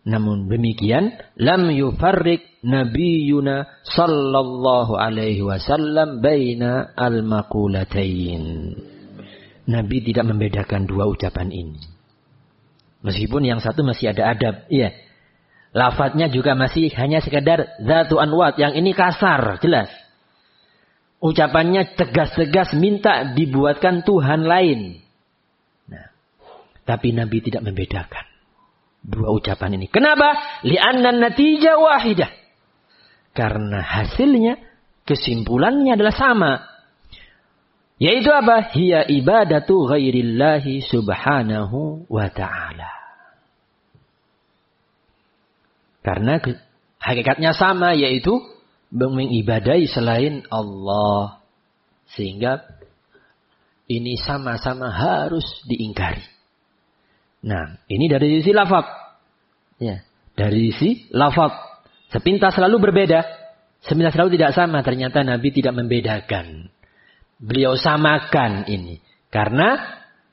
Namun demikian, lam yufarriq nabiyuna sallallahu alaihi wasallam baina al-maqulatain. Nabi tidak membedakan dua ucapan ini. Meskipun yang satu masih ada adab, iya. Lafadznya juga masih hanya sekedar zatu anwat, yang ini kasar, jelas. Ucapannya tegas-tegas minta dibuatkan Tuhan lain. Nah, tapi Nabi tidak membedakan dua ucapan ini. Kenapa? Li'anna natijah wahidah. Karena hasilnya, kesimpulannya adalah sama. Yaitu apa? Hiya ibadatu ghairillahi subhanahu wa ta'ala. Karena hakikatnya sama, yaitu mengibadahi selain Allah. Sehingga ini sama-sama harus diingkari. Nah, ini dari sisi lafaz. Ya, dari sisi lafaz. Sepintas selalu berbeda. Sepintas selalu tidak sama. Ternyata Nabi tidak membedakan. Beliau samakan ini. Karena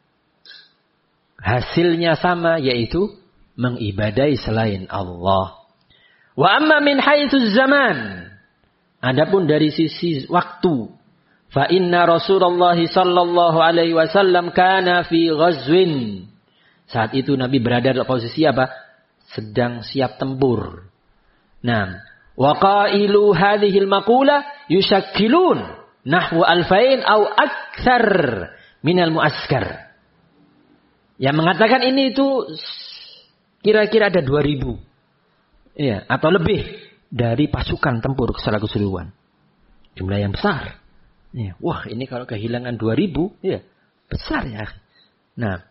hasilnya sama, yaitu mengibadahi selain Allah. Wa amma min haitsu zaman. Adapun dari sisi waktu. Fa inna Rasulullah sallallahu alaihi wasallam kana fi ghazwin. Saat itu Nabi berada dalam posisi apa? Sedang siap tempur. Nah, wa qailu hadhihi al-maqula yushakkilun nahwu alfain au aktsar minal muaskar. Yang mengatakan ini itu kira-kira ada 2000. Iya, atau lebih dari pasukan tempur secara keseluruhan. Jumlah yang besar. Ya, wah, ini kalau kehilangan 2000, ya, besar ya. Nah,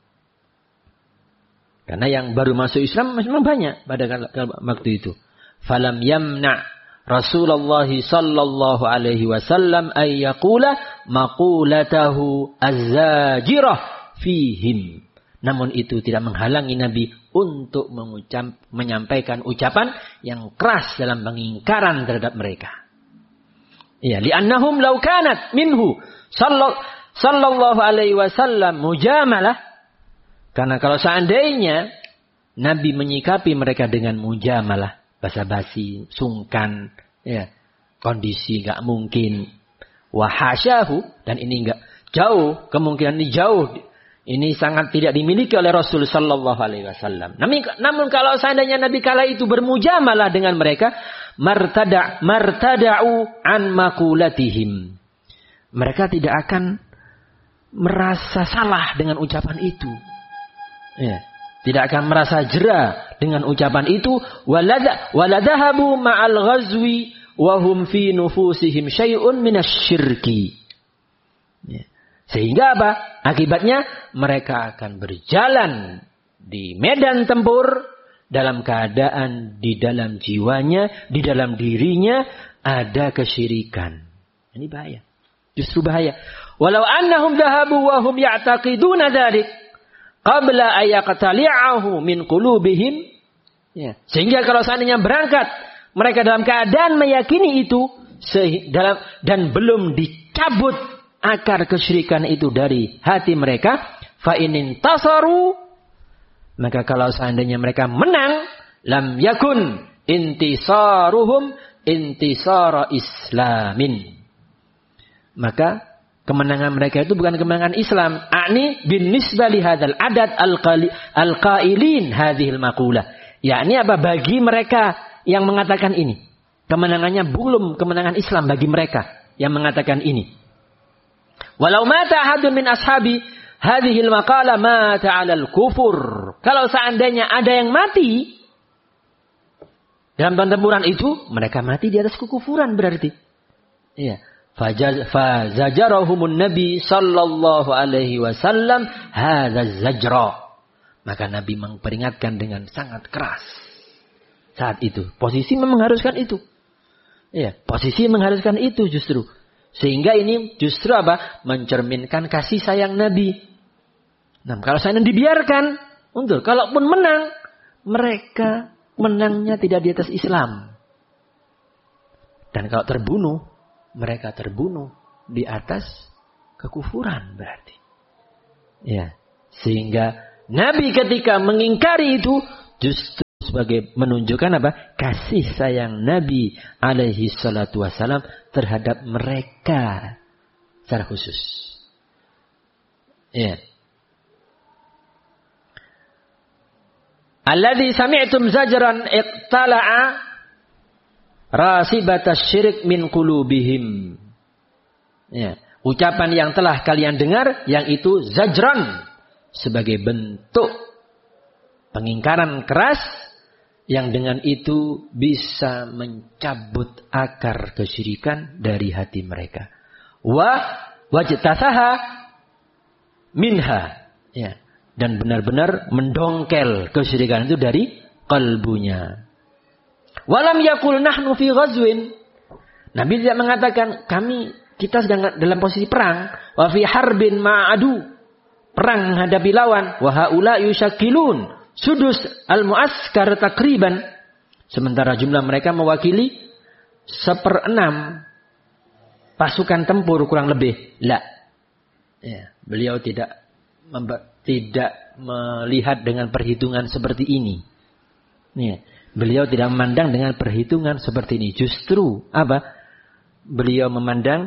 karena yang baru masuk Islam memang banyak pada waktu itu. Falam yamna Rasulullah sallallahu alaihi wasallam ay yaqula maqulatahu az-zajirah fihim. Namun itu tidak menghalangi Nabi untuk menyampaikan ucapan yang keras dalam pengingkaran terhadap mereka. Ya, li'annahum law kanat minhu sallallahu alaihi wasallam mujamalah. Karena kalau seandainya Nabi menyikapi mereka dengan mujamalah, basa-basi, sungkan, ya, kondisi enggak mungkin, wahasyahu, dan ini enggak jauh, kemungkinan ini jauh, ini sangat tidak dimiliki oleh Rasul sallallahu alaihi wasallam. Namun kalau seandainya Nabi kala itu bermujamalah dengan mereka, martada'u an maqulatihim. Mereka tidak akan merasa salah dengan ucapan itu. Ya, tidak akan merasa jera dengan ucapan itu. Waladahabu ma'al ghazwi wa hum fi nufusihim syai'un minasyirki. Ya. Sehingga apa? Akibatnya mereka akan berjalan di medan tempur dalam keadaan di dalam jiwanya, di dalam dirinya ada kesyirikan. Ini bahaya. Justru bahaya. Walau annahum dhahabu wa hum ya'taqiduna dzalik qabla ayaqtali'ahu min qulubihim. Ya. Sehingga kalau seandainya berangkat mereka dalam keadaan meyakini itu dan belum dicabut akar kesyirikan itu dari hati mereka, fa inin tasaru, maka kalau seandainya mereka menang, lam yakun intisaruhum intisara islamin. Maka kemenangan mereka itu bukan kemenangan Islam. A'ni bin nisbah li hadzal adad al-qailin hadhil maqula. Yakni apa? Bagi mereka yang mengatakan ini. Kemenangannya belum kemenangan Islam bagi mereka yang mengatakan ini. Walau mata ahadun min ashabi hadhil maqala mata 'alal kufur. Kalau seandainya ada yang mati dalam pertempuran itu, mereka mati di atas kekufuran berarti. Iya. Fazajarahumun Nabi sallallahu alaihi wasallam hadza zajra. Maka Nabi memperingatkan dengan sangat keras. Saat itu posisi mengharuskan itu. Ya, posisi mengharuskan itu justru. Sehingga ini justru apa? Mencerminkan kasih sayang Nabi. Nah, kalau saya dibiarkan, untuk kalaupun menang, mereka menangnya tidak di atas Islam. Dan kalau terbunuh, mereka terbunuh di atas kekufuran berarti. Ya, sehingga Nabi ketika mengingkari itu justru sebagai menunjukkan apa? Kasih sayang Nabi alaihi salatu wassalam terhadap mereka secara khusus. Ya. Alladzi sami'tum zajran iqtala'a rasibatas syirik min qulubihim. Ya, ucapan yang telah kalian dengar yang itu zajran sebagai bentuk pengingkaran keras yang dengan itu bisa mencabut akar kesyirikan dari hati mereka. Wajtasaha minha. Ya. Dan benar-benar mendongkel kesyirikan itu dari kalbunya. Walam yakul nahnu fi ghazwin. Nabi tidak mengatakan kita sedang dalam posisi perang. Wa fi harbin ma'adu. Perang menghadapi lawan. Wa haula yushakilun sudus al-mu'askar takriban. Sementara jumlah mereka mewakili 1/6 pasukan tempur kurang lebih. La. Ya, beliau tidak melihat dengan perhitungan seperti ini. Ya, beliau tidak memandang dengan perhitungan seperti ini. Justru apa? Beliau memandang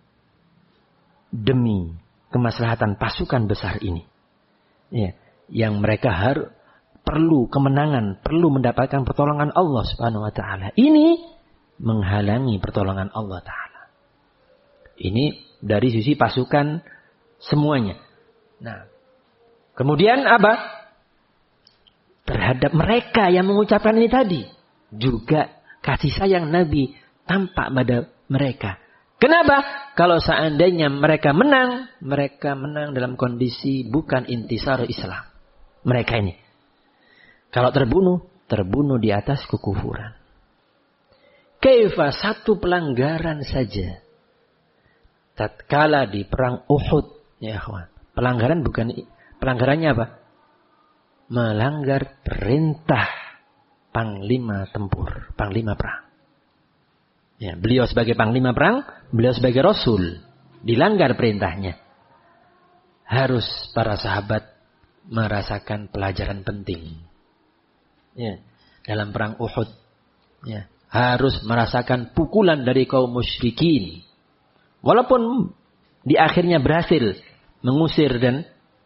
demi kemaslahatan pasukan besar ini. Ya, yang mereka perlu kemenangan, perlu mendapatkan pertolongan Allah Subhanahu wa taala. Ini menghalangi pertolongan Allah taala. Ini dari sisi pasukan semuanya. Nah, kemudian apa? Terhadap mereka yang mengucapkan ini tadi. Juga kasih sayang Nabi tampak pada mereka. Kenapa? Kalau seandainya mereka menang dalam kondisi bukan intisar Islam. Mereka ini. Kalau terbunuh di atas kekufuran. Kaifa satu pelanggaran saja. Tatkala di perang Uhud. Ya kawan. Pelanggarannya apa? Melanggar perintah panglima tempur, panglima perang. Ya, beliau sebagai panglima perang, beliau sebagai rasul, dilanggar perintahnya. Harus para sahabat merasakan pelajaran penting. Ya, dalam perang Uhud, ya, harus merasakan pukulan dari kaum musyrikin. Walaupun di akhirnya berhasil mengusir dan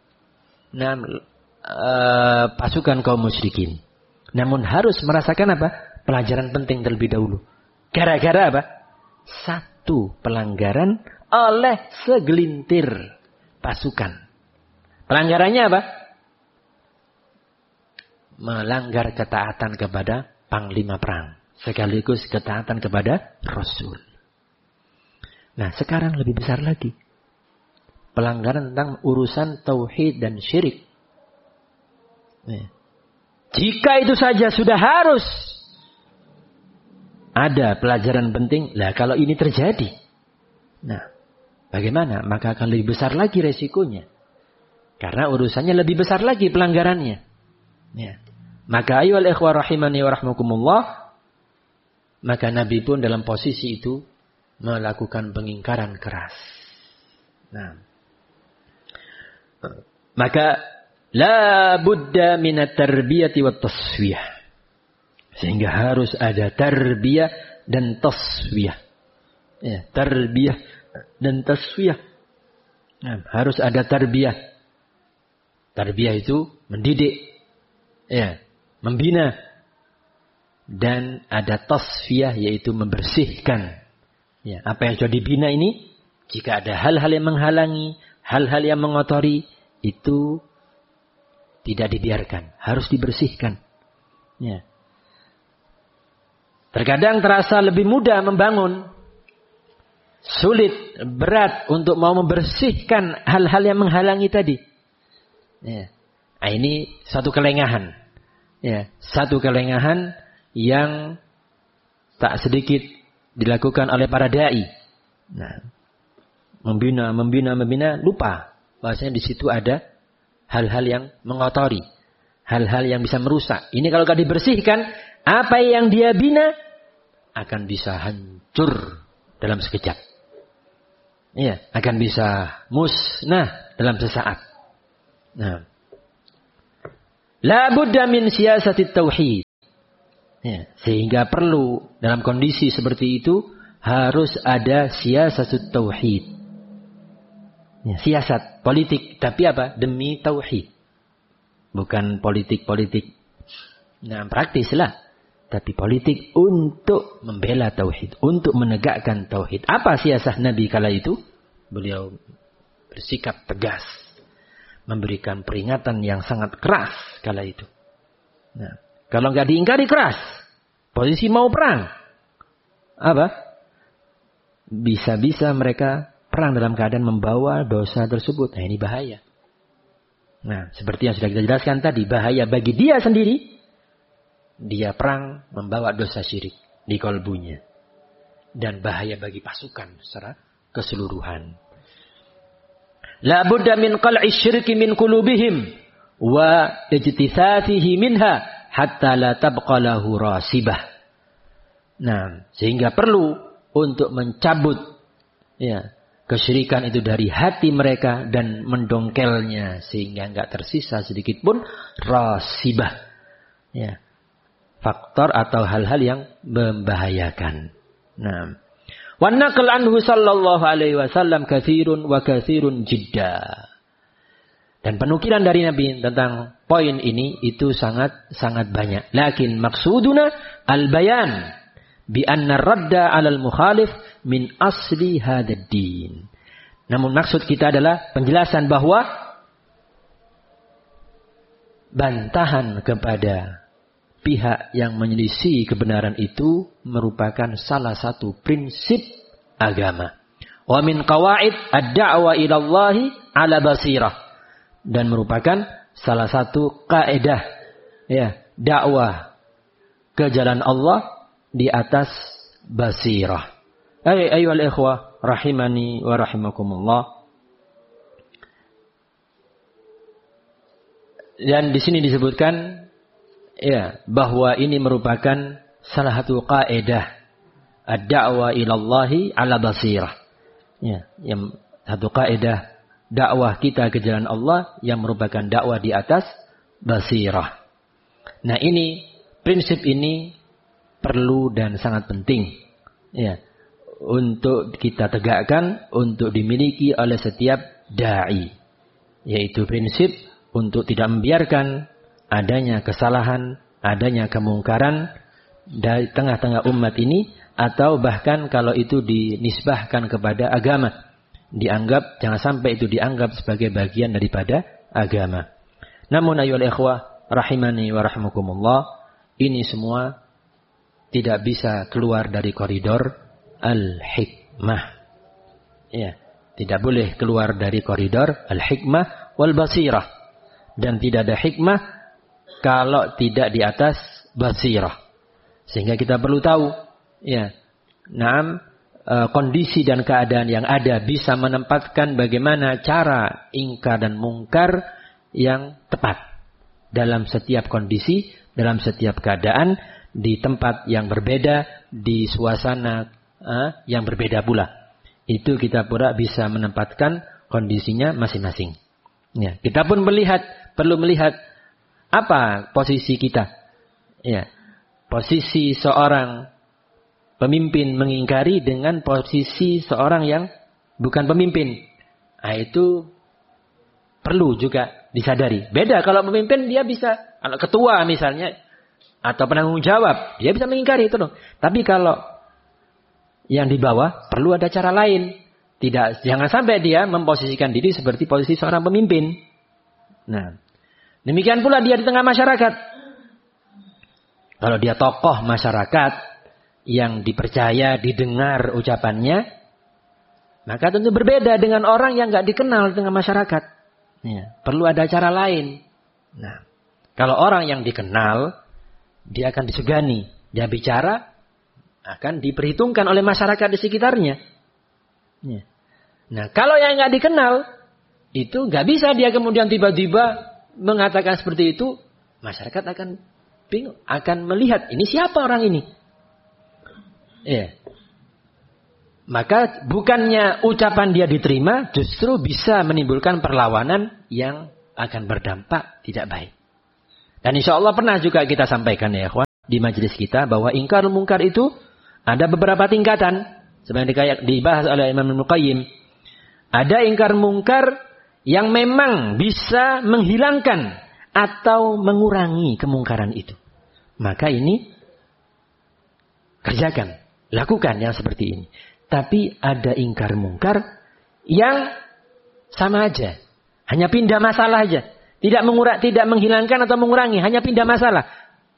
pasukan kaum musyrikin. Namun harus merasakan apa? Pelajaran penting terlebih dahulu. Gara-gara apa? Satu pelanggaran oleh segelintir pasukan. Pelanggarannya apa? Melanggar ketaatan kepada panglima perang. Sekaligus ketaatan kepada Rasul. Nah, sekarang lebih besar lagi. Pelanggaran tentang urusan tauhid dan syirik. Jika itu saja sudah harus ada pelajaran penting. Lah kalau ini terjadi. Nah, bagaimana? Maka akan lebih besar lagi resikonya. Karena urusannya lebih besar lagi pelanggarannya. Ya. Maka ayyuhal ikhwah rahimani wa rahmakumullah. Maka Nabi pun dalam posisi itu melakukan pengingkaran keras. Nah, maka la budda minat tarbiyati wat tasfiyah. Sehingga harus ada tarbiyah dan tasfiyah. Ya, tarbiyah dan tasfiyah. Nah, harus ada tarbiyah. Tarbiyah itu mendidik, ya, membina. Dan ada tasfiyah yaitu membersihkan. Ya, apa yang sudah dibina ini, jika ada hal-hal yang menghalangi, hal-hal yang mengotori, itu tidak dibiarkan, harus dibersihkan. Ya. Terkadang terasa lebih mudah membangun, sulit, berat untuk mau membersihkan hal-hal yang menghalangi tadi. Ya. Nah, ini satu kelengahan. Ya, satu kelengahan yang tak sedikit dilakukan oleh para dai. Nah, membina, lupa bahwasanya di situ ada hal-hal yang mengotori, hal-hal yang bisa merusak. Ini kalau tidak dibersihkan, apa yang dia bina akan bisa hancur dalam sekejap. Iya, akan bisa musnah dalam sesaat. Nah, la budda min siyasatit tauhid. Ya, sehingga perlu dalam kondisi seperti itu harus ada siasatut tauhid. Ya, siasat politik, tapi apa? Demi tauhid. Bukan politik-politik praktis lah. Tapi politik untuk membela tauhid, untuk menegakkan tauhid. Apa siasat Nabi kala itu? Beliau bersikap tegas, memberikan peringatan yang sangat keras kala itu. Nah, kalau nggak diingkari keras, posisi mau perang, apa? Bisa-bisa mereka perang dalam keadaan membawa dosa tersebut. Nah, ini bahaya. Nah, seperti yang sudah kita jelaskan tadi, bahaya bagi dia sendiri. Dia perang membawa dosa syirik di kalbunya. Dan bahaya bagi pasukan secara keseluruhan. La budda min qal'i syirki min qulubihim wa ijtithathihi minha hatta la tabqa lahu rasibah. Nah, sehingga perlu untuk mencabut kesyirikan itu dari hati mereka dan mendongkelnya sehingga enggak tersisa sedikit pun rasibah. Ya. Faktor atau hal-hal yang membahayakan. Nah, wa naql anhu sallallahu alaihi wasallam katsirun wa katsirun jidda. Dan penukilan dari Nabi tentang poin ini itu sangat banyak. Lakin maksuduna al-bayan bi anna radda 'alal mukhalif min asli hadzal din. Namun maksud kita adalah penjelasan bahwa bantahan kepada pihak yang menyelisih kebenaran itu merupakan salah satu prinsip agama. Wa min qawaid ad-da'wa ila Allah 'ala basirah. Dan merupakan salah satu kaidah dakwah ke jalan Allah di atas basirah. Ayyuhal ikhwah rahimani wa rahimakumullah. Dan di sini disebutkan bahwa ini merupakan salah satu kaidah ad-da'wa ila Allah 'ala basirah. Yang satu kaidah dakwah kita ke jalan Allah yang merupakan dakwah di atas basirah. Nah, ini prinsip ini perlu dan sangat penting untuk kita tegakkan, untuk dimiliki oleh setiap dai, yaitu prinsip untuk tidak membiarkan adanya kesalahan, adanya kemungkaran dari tengah-tengah umat ini, atau bahkan kalau itu dinisbahkan kepada agama, dianggap, jangan sampai itu dianggap sebagai bagian daripada agama. Namun ayyuhal ikhwah rahimani wa rahimakumullah, ini semua tidak bisa keluar dari koridor al-hikmah. Tidak boleh keluar dari koridor al-hikmah wal basirah. Dan tidak ada hikmah kalau tidak di atas basirah. Sehingga kita perlu tahu kondisi dan keadaan yang ada, bisa menempatkan bagaimana cara ingkar dan mungkar yang tepat dalam setiap kondisi, dalam setiap keadaan, di tempat yang berbeda, di suasana yang berbeda pula. Itu kita pula bisa menempatkan kondisinya masing-masing. Kita pun perlu melihat apa posisi kita. Posisi seorang pemimpin mengingkari dengan posisi seorang yang bukan pemimpin. Itu perlu juga disadari. Beda kalau pemimpin, dia bisa, kalau ketua misalnya, atau penanggung jawab, dia bisa mengingkari itu loh. Tapi kalau yang di bawah, perlu ada cara lain. Jangan sampai dia memposisikan diri seperti posisi seorang pemimpin. Nah, demikian pula dia di tengah masyarakat. Kalau dia tokoh masyarakat yang dipercaya, didengar ucapannya, maka tentu berbeda dengan orang yang nggak dikenal dengan masyarakat. Perlu ada cara lain. Nah, kalau orang yang dikenal, dia akan disegani, dia bicara akan diperhitungkan oleh masyarakat di sekitarnya. Nah, kalau yang nggak dikenal, itu nggak bisa dia kemudian tiba-tiba mengatakan seperti itu, masyarakat akan bingung, akan melihat ini siapa orang ini. Maka bukannya ucapan dia diterima, justru bisa menimbulkan perlawanan yang akan berdampak tidak baik. Dan insya Allah pernah juga kita sampaikan ya ikhwan, di majelis kita bahwa ingkarul munkar itu ada beberapa tingkatan. Sebenarnya dibahas oleh Imam Ibnu Qayyim. Ada ingkar munkar yang memang bisa menghilangkan atau mengurangi kemungkaran itu. Maka ini kerjakan, lakukan yang seperti ini. Tapi ada ingkar munkar yang sama aja, hanya pindah masalah aja, tidak menghilangkan atau mengurangi, hanya pindah masalah.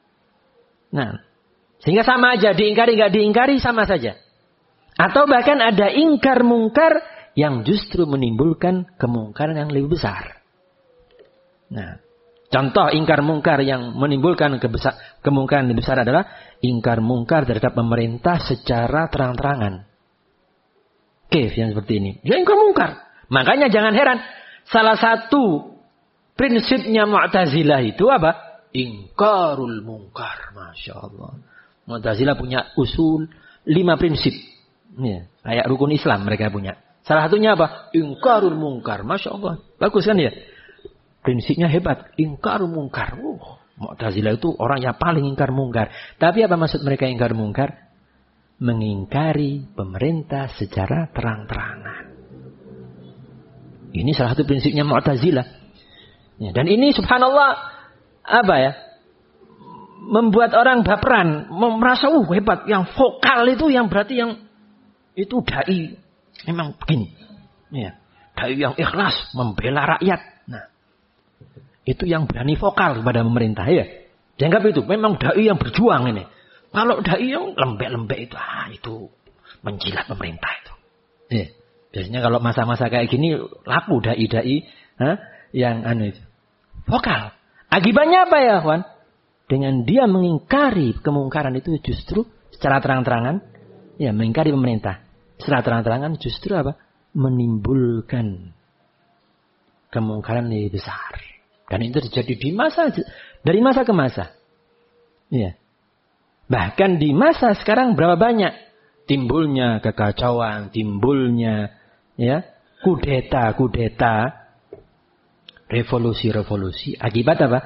Nah, sehingga sama aja, diingkari nggak diingkari sama saja. Atau bahkan ada ingkar munkar yang justru menimbulkan kemungkaran yang lebih besar. Nah, contoh ingkar munkar yang menimbulkan kemungkaran lebih besar adalah ingkar munkar terhadap pemerintah secara terang-terangan. Kif yang seperti ini. Dia ingkar munkar. Makanya jangan heran. Salah satu prinsipnya Mu'tazilah itu apa? Ingkarul munkar. Masya Allah. Mu'tazilah punya usul 5 prinsip. Ya, kayak rukun Islam mereka punya. Salah satunya apa? Ingkarul munkar. Masya Allah. Bagus kan ya? Prinsipnya hebat. Ingkarul munkar. Mu'tazilah itu orang yang paling ingkar munkar. Tapi apa maksud mereka ingkar munkar? Mengingkari pemerintah secara terang-terangan. Ini salah satu prinsipnya Mu'tazilah. Ya, dan ini subhanallah apa ya? Membuat orang baperan, merasa hebat. Yang vokal itu yang berarti yang itu dai memang begini. Ya, dai yang ikhlas membela rakyat. Nah, itu yang berani vokal kepada pemerintah ya. Dianggap itu memang dai yang berjuang ini. Kalau dai yang lembek-lembek itu menjilat pemerintah itu. Ya. Biasanya kalau masa-masa kayak gini laku dai-dai yang itu. Vokal. Akibatnya apa ya, kawan? Dengan dia mengingkari kemungkaran itu justru secara terang-terangan, ya mengingkari pemerintah. Secara terang-terangan justru apa? Menimbulkan kemungkaran lebih besar. Dan itu terjadi dari masa ke masa. Ya. Bahkan di masa sekarang berapa banyak timbulnya kekacauan, timbulnya ya kudeta, revolusi akibat apa?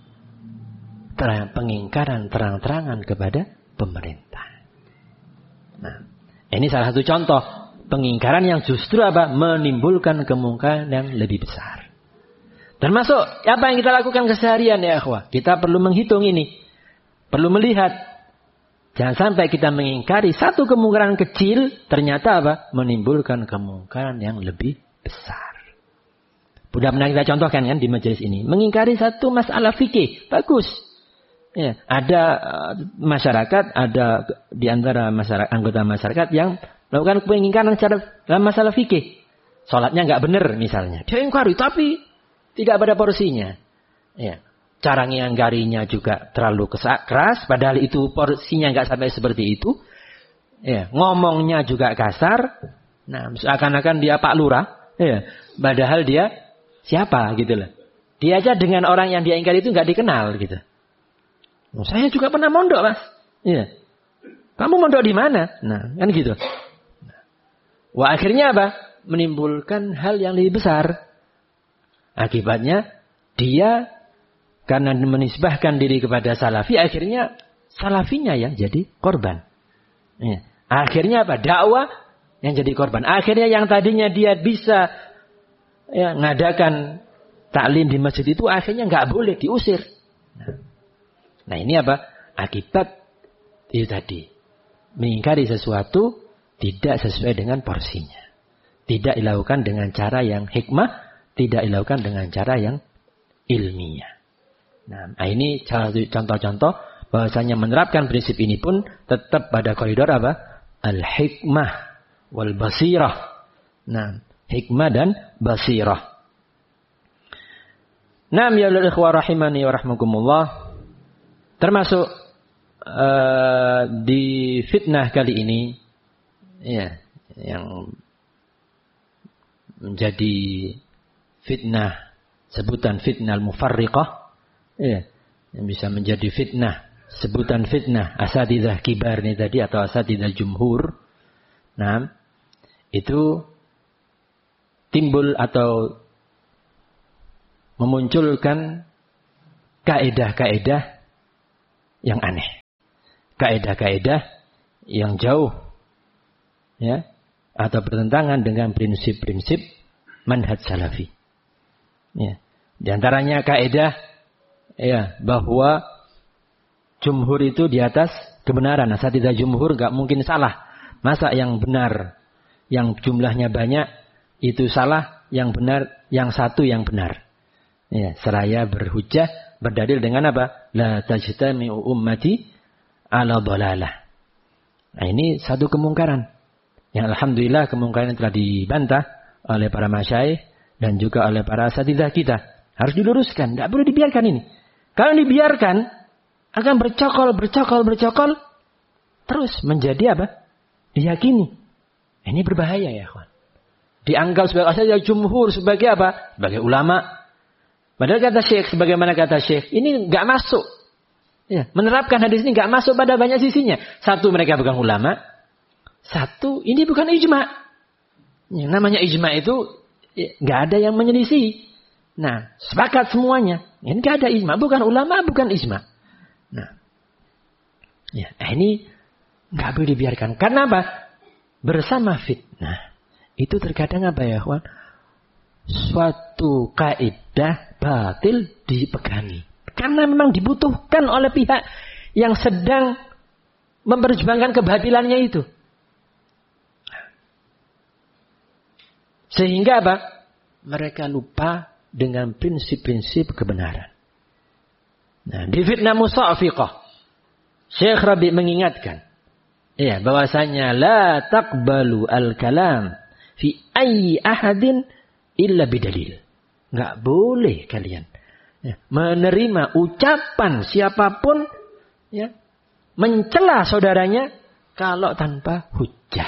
Pengingkaran terang-terangan kepada pemerintah. Nah, ini salah satu contoh pengingkaran yang justru apa? Menimbulkan kemungkaran yang lebih besar. Termasuk apa yang kita lakukan keseharian ya akhwah. Kita perlu menghitung ini. Perlu melihat. Jangan sampai kita mengingkari satu kemungkaran kecil, ternyata apa? Menimbulkan kemungkaran yang lebih besar. Sudah pernah kita contohkan kan di majelis ini. Mengingkari satu masalah fikih, bagus. Ya, ada masyarakat, ada di antara anggota masyarakat yang melakukan pengingkaran dalam masalah fikih. Salatnya nggak benar misalnya. Dia ingkari, tapi tidak pada porsinya. Ya. Cara ngianggarinya juga terlalu keras, padahal itu porsinya nggak sampai seperti itu. Ya, ngomongnya juga kasar. Nah, seakan-akan dia Pak Lurah, ya, padahal dia siapa gitu loh. Dia aja dengan orang yang dia ingkari itu nggak dikenal gitu. Nah, saya juga pernah mondok, Mas. Ya. Kamu mondok di mana? Nah, kan gitu. Wah, akhirnya apa? Menimbulkan hal yang lebih besar. Akibatnya dia karena menisbahkan diri kepada salafi, akhirnya salafinya yang jadi korban. Ya. Akhirnya apa? Dakwah yang jadi korban. Akhirnya yang tadinya dia bisa ngadakan taklim di masjid itu, akhirnya nggak boleh, diusir. Nah ini apa? Akibat itu tadi. Mengingkari sesuatu tidak sesuai dengan porsinya. Tidak dilakukan dengan cara yang hikmah, tidak dilakukan dengan cara yang ilmiah. Nah, ini salah satu contoh-contoh bahwasanya menerapkan prinsip ini pun tetap pada koridor apa? Al-hikmah wal basirah. Nah, hikmah dan basirah. Naam ya ikhwah rahimani wa rahmakumullah. Termasuk di fitnah kali ini ya, yang menjadi fitnah, sebutan fitnah al-mufarriqah. Ya, yang bisa menjadi fitnah, sebutan fitnah asatidzah kibar ini tadi atau asatidzah jumhur. Nah, itu timbul atau memunculkan kaedah-kaedah yang aneh. kaidah-kaidah yang jauh, ya, atau bertentangan dengan prinsip-prinsip manhaj salafi. Ya. Di antaranya kaidah, ya, bahwa jumhur itu di atas kebenaran. Asatidzah jumhur nggak mungkin salah. Masa yang benar, yang jumlahnya banyak itu salah, yang benar, yang satu yang benar. Ya, seraya berhujjah, berdalil dengan apa? La tajtami'u ummati ala dhalalah. Nah, ini satu kemungkaran. Yang alhamdulillah kemungkaran telah dibantah oleh para masyayikh dan juga oleh para asatidzah kita. Harus diluruskan, tidak boleh dibiarkan ini. Kalau dibiarkan akan bercokol terus menjadi apa? Diyakini. Ini berbahaya ya, kawan. Dianggap sebagai asatidzah jumhur sebagai apa? Sebagai ulama. Padahal kata Syekh, sebagaimana kata Syekh, ini enggak masuk. Ya, menerapkan hadis ini enggak masuk pada banyak sisinya. Satu, mereka bukan ulama. Satu, ini bukan ijma'. Yang namanya ijma' itu enggak ada yang menyelisih. Nah, sepakat semuanya. Ini enggak ada ijma', bukan ulama, bukan ijma'. Nah, ya, ini enggak boleh dibiarkan. Karena apa? Bersama fitnah. Itu terkadang apa ya, kawan? Suatu kaidah batil dipegangi. Karena memang dibutuhkan oleh pihak yang sedang memperjuangkan kebatilannya itu. Sehingga apa? Mereka lupa dengan prinsip-prinsip kebenaran. Nah, di fitnah musa'fiqah, Syekh Rabi mengingatkan, ya, bahwasanya la taqbalu al-kalam fi ayyi ahadin illa bidalil. Enggak boleh kalian, ya, menerima ucapan siapapun, ya, mencela saudaranya kalau tanpa hujjah.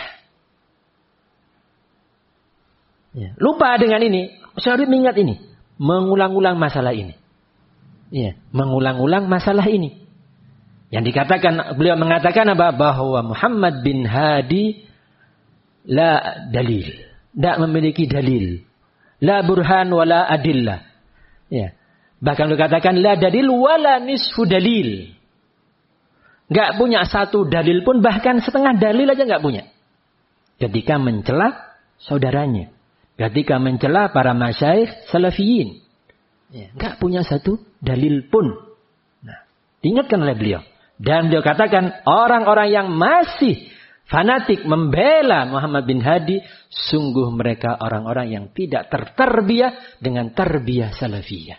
Ya, lupa dengan ini. Syarif mengingat ini, mengulang-ulang masalah ini. Ya, mengulang-ulang masalah ini. Yang dikatakan, beliau mengatakan apa? Bahwa Muhammad bin Hadi la dalil, tidak memiliki dalil. La burhan wala adillah. Ya. Bahkan beliau katakan la dalil wala nisfu dalil. Enggak punya satu dalil pun, bahkan setengah dalil aja enggak punya. Ketika mencela saudaranya, ketika mencela para masyayikh salafiyin, ya, enggak punya satu dalil pun. Nah, diingatkan oleh beliau. Dan beliau katakan orang-orang yang masih fanatik membela Muhammad bin Hadi, sungguh mereka orang-orang yang tidak tertarbiyah dengan tarbiyah salafiyah.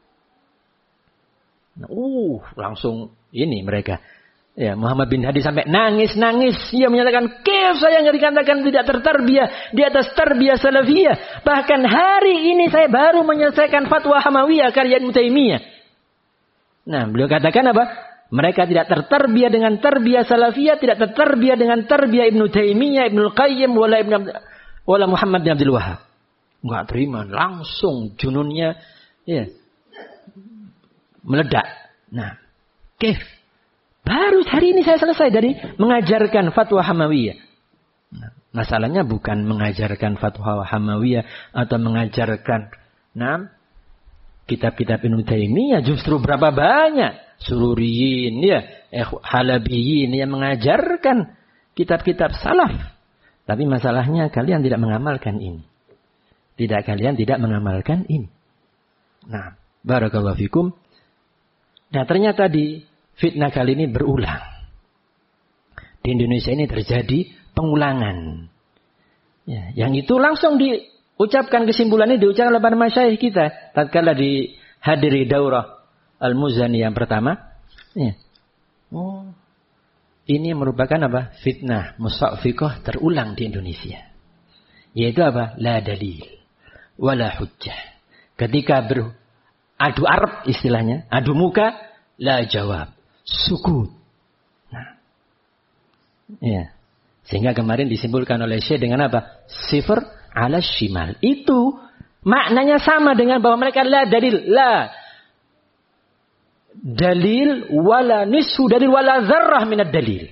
Nah, langsung ini mereka. Ya, Muhammad bin Hadi sampai nangis-nangis. Ia menyatakan, kif saya yang dikatakan tidak tertarbiyah di atas tarbiyah salafiyah. Bahkan hari ini saya baru menyelesaikan fatwa Hamawiyah karya Ibnu Taimiyah. Nah, beliau katakan apa? Mereka tidak tertarbiyah dengan tarbiyah salafiyah, tidak tertarbiyah dengan tarbiyah Ibnu Taimiyah, Ibnu Qayyim, wala Muhammad bin Abdul Wahhab. Enggak terima, langsung jununnya, ya, meledak. Nah, kif. Baru hari ini saya selesai dari mengajarkan fatwa Hamawiyah. Nah, masalahnya bukan mengajarkan fatwa Hamawiyah atau mengajarkan kitab-kitab Ibnu Taimiyah, justru berapa banyak Sururiyin, ya, Halabiyin yang mengajarkan kitab-kitab salaf. Tapi masalahnya kalian tidak mengamalkan ini. Kalian tidak mengamalkan ini. Nah, barakallahu fikum. Nah, ternyata di fitnah kali ini berulang. Di Indonesia ini terjadi pengulangan. Ya, yang itu langsung diucapkan, kesimpulannya diucapkan oleh para masyayikh kita tatkala dihadiri daurah Al-Muzani yang pertama. Ya. Ini merupakan apa? Fitnah musa'fiqah terulang di Indonesia. Yaitu apa? La dalil wala hujjah. Ketika beradu arab istilahnya, adu muka, la jawab, sukut. Nah, ya. Sehingga kemarin disimpulkan oleh Syekh dengan apa? Sifr ala shimal. Itu maknanya sama dengan bahwa mereka la dalil, la dalil wala nisfu dalil wala zarrah minad dalil.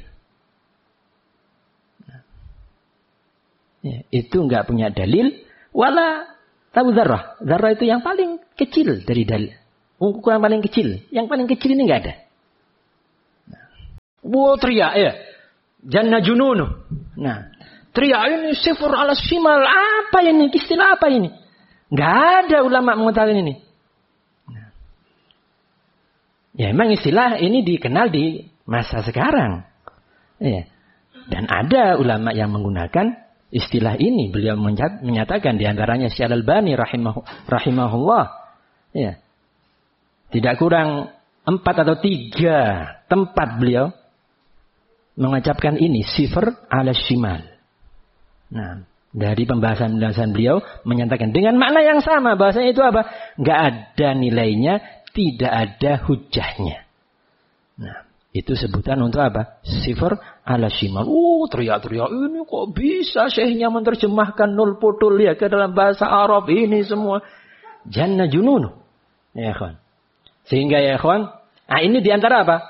Ya, itu enggak punya dalil wala tahu zarrah. Zarrah itu yang paling kecil dari dalil. Ukuran paling kecil. Yang paling kecil ini enggak ada. Wah, teriak ya. Janna jununu. Nah, teriak ini sifur ala shimal. Apa ini? Istilah apa ini? Nggak ada ulama mengetahui ini. Nah. Ya, memang istilah ini dikenal di masa sekarang. Ya. Dan ada ulama yang menggunakan istilah ini. Beliau menyatakan diantaranya Syekh Al-Albani rahimahullah. Ya. Tidak kurang 4 atau 3 tempat beliau mengucapkan ini. Sifr ala shimal. Nah, dari pembahasan beliau menyatakan dengan makna yang sama. Bahasanya itu apa? Nggak ada nilainya. Tidak ada hujahnya. Nah, itu sebutan untuk apa? Sifr ala shimal. Teriak-teriak. Ini kok bisa syekhnya menerjemahkan nul putul ya ke dalam bahasa Arab ini semua. Janna jununu. Ya kawan. Sehingga ya kawan. Nah, ini diantara apa?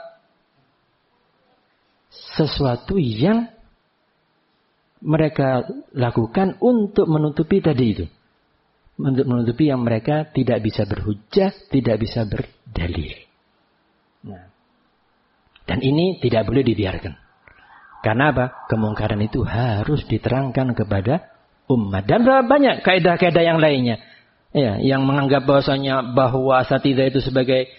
Sesuatu yang mereka lakukan untuk menutupi tadi itu. Untuk menutupi yang mereka tidak bisa berhujjah, tidak bisa berdalil. Nah. Dan ini tidak boleh dibiarkan. Karena apa? Kemungkaran itu harus diterangkan kepada umat. Dan banyak kaidah-kaidah yang lainnya. Ya, yang menganggap bahwa asatidzah itu sebagai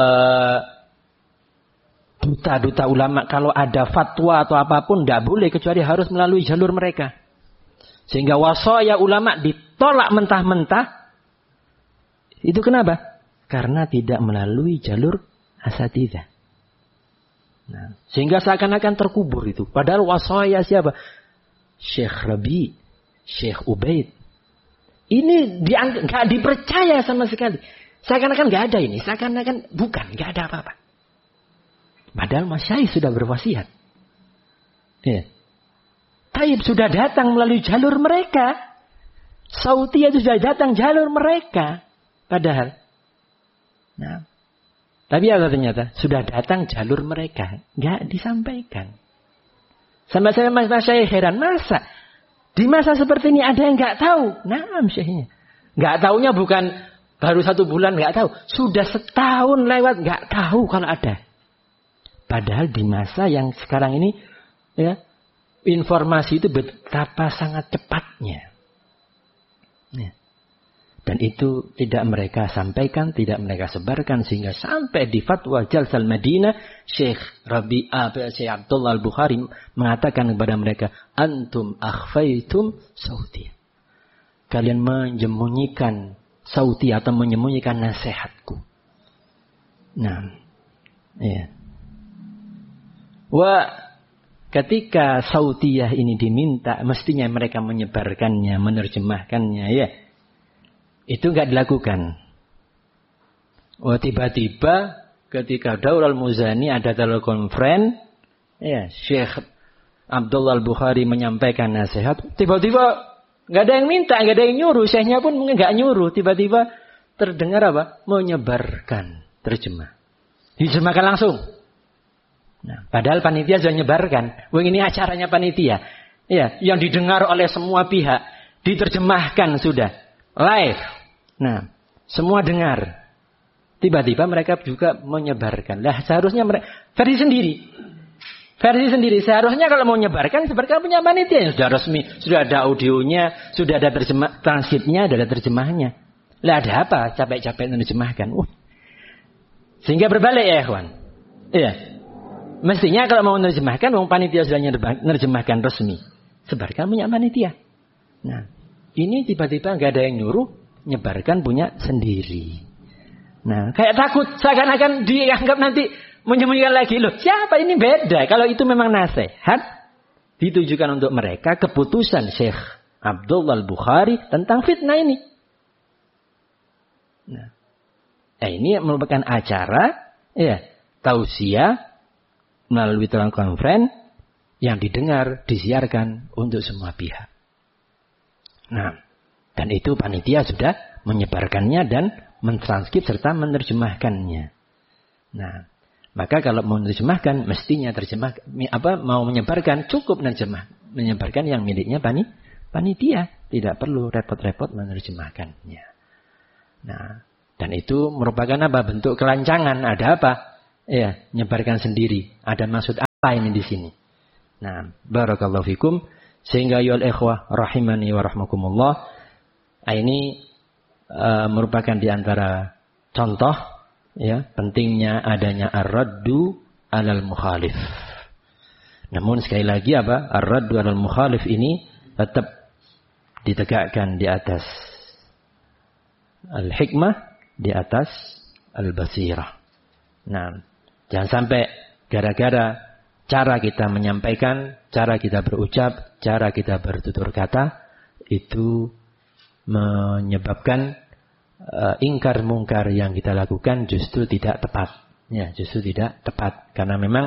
duta-duta ulama. Kalau ada fatwa atau apapun, tidak boleh kecuali harus melalui jalur mereka. Sehingga wasaya ulama ditolak mentah-mentah. Itu kenapa? Karena tidak melalui jalur asatidzah. Nah, sehingga seakan-akan terkubur itu. Padahal wasaya siapa? Syekh Rabi, Syekh Ubaid. Ini nggak dipercaya sama sekali. Seakan-akan nggak ada ini. Seakan-akan bukan, nggak ada apa-apa. Padahal masyayikh sudah berwasiat. Ya. Taib sudah datang melalui jalur mereka. Sautiyah itu sudah datang jalur mereka. Padahal. Nah. Tapi apa ternyata? Sudah datang jalur mereka. Nggak disampaikan. Sama saya masyayikh heran. Masa? Di masa seperti ini ada yang nggak tahu? Nah, syekhnya. Nggak tahunya bukan baru 1 bulan nggak tahu. Sudah setahun lewat nggak tahu kalau ada. Padahal di masa yang sekarang ini, ya, informasi itu betapa sangat cepatnya. Ya. Dan itu tidak mereka sampaikan, tidak mereka sebarkan. Sehingga sampai di fatwa Jalsal Madinah, Syekh Abdullah Al-Bukhari mengatakan kepada mereka, Antum akhfaitum sautiyah. Kalian menyembunyikan sautiyah atau menyembunyikan nasihatku. Nah, ya. Ketika sautiyah ini diminta, mestinya mereka menyebarkannya, menerjemahkannya, ya. Itu enggak dilakukan. Tiba-tiba ketika Daurul Muzani ada telekonferensi, ya, Syekh Abdullah Al-Bukhari menyampaikan nasihat, tiba-tiba enggak ada yang minta, enggak ada yang nyuruh, syekhnya pun enggak nyuruh, tiba-tiba terdengar apa? Menyebarkan terjemah. Diterjemahkan langsung. Nah, padahal panitia sudah menyebarkan. Ini acaranya panitia. Ya, yang didengar oleh semua pihak. Diterjemahkan sudah. Live. Nah, semua dengar. Tiba-tiba mereka juga menyebarkan. Lah, seharusnya mereka versi sendiri. Versi sendiri. Seharusnya kalau mau menyebarkan, sebarkan punya panitia yang sudah resmi. Sudah ada audionya, sudah ada transkripnya, ada terjemahnya. Lah, ada apa? Capek-capek menerjemahkan. Sehingga berbalik ya, ikhwan. Iya. Mestinya kalau mau menerjemahkan, panitia sudah menerjemahkan resmi. Sebarkan punya panitia. Nah, ini tiba-tiba nggak ada yang nyuruh, nyebarkan punya sendiri. Nah, kayak takut, seakan-akan dianggap nanti menyembunyikan lagi. Loh, siapa ini beda? Kalau itu memang nasihat, ditujukan untuk mereka keputusan Syekh Abdullah Al-Bukhari tentang fitnah ini. Nah, ini merupakan acara, ya, tausiah, melalui telekonferensi yang didengar, disiarkan untuk semua pihak. Nah, dan itu panitia sudah menyebarkannya dan mentranskrip serta menerjemahkannya. Nah, maka kalau mau menerjemahkan, mestinya mau menyebarkan cukup menyebarkan yang miliknya panitia, tidak perlu repot-repot menerjemahkannya. Nah, dan itu merupakan apa? Bentuk kelancangan. Ada apa? Ya, nyebarkan sendiri. Ada maksud ini di sini. Nah, barakallahu fikum. Sehingga yul ikhwah rahimani wa rahmakumullah, ini merupakan di antara contoh ya pentingnya adanya ar-raddu alal mukhalif. Namun sekali lagi ar-raddu alal mukhalif ini tetap ditegakkan di atas al-hikmah, di atas al-basirah. Nah, jangan sampai gara-gara cara kita menyampaikan, cara kita berucap, cara kita bertutur kata itu menyebabkan ingkar mungkar yang kita lakukan justru tidak tepat. Ya, justru tidak tepat karena memang